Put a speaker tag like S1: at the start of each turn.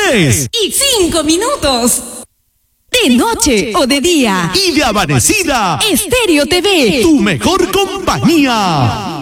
S1: 3:05. De noche o de día.
S2: Y de amanecida.
S1: Estéreo TV.
S2: Tu mejor compañía.